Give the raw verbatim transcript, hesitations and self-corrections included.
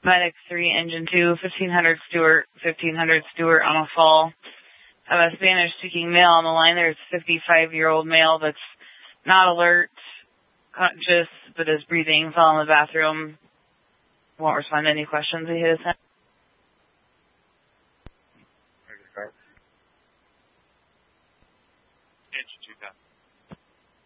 Medic three, Engine two, fifteen hundred Stewart, fifteen hundred Stewart on a fall. I have a Spanish-speaking male on the line. There's a fifty-five-year-old male that's not alert, conscious, but is breathing, fell in the bathroom. Won't respond to any questions. He hit his head.